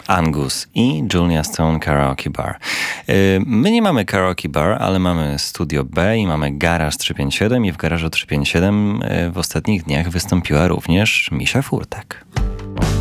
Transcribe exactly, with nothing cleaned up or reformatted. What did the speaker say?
Angus i Julia Stone Karaoke Bar. My nie mamy Karaoke Bar, ale mamy Studio B i mamy Garaż trzysta pięćdziesiąt siedem i w Garażu trzysta pięćdziesiąt siedem w ostatnich dniach wystąpiła również Misza Furtak.